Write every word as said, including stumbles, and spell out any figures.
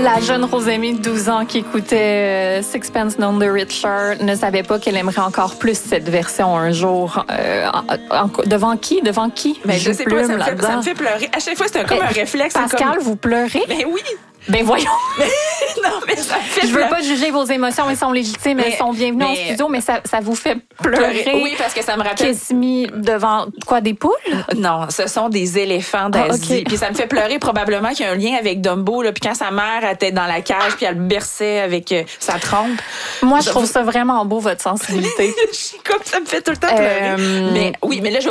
La jeune Rosémie de douze ans qui écoutait euh, Sixpence None the Richer ne savait pas qu'elle aimerait encore plus cette version un jour. Euh, en, en, devant qui? Devant qui? Ben, je sais pas, ça me, fait, ça me fait pleurer. À chaque fois, c'est un, comme un réflexe. Pascal, comme... vous pleurez? Ben oui. Ben voyons. Non, mais ça me fait Je veux pas juger vos émotions, elles sont légitimes, mais, elles sont bienvenues mais, en studio, mais ça, ça vous fait pleurer. pleurer. Oui, parce que ça me rappelle... Kiss me devant, quoi, des poules? Non, ce sont des éléphants d'Asie. Ah, okay. Puis ça me fait pleurer probablement qu'il y a un lien avec Dumbo. Là. Puis quand sa mère était dans la cage, puis elle berçait avec euh, sa trompe. Moi, je trouve ça vraiment beau, votre sensibilité. Comme ça me fait tout le temps pleurer. Euh... Mais oui, mais là, je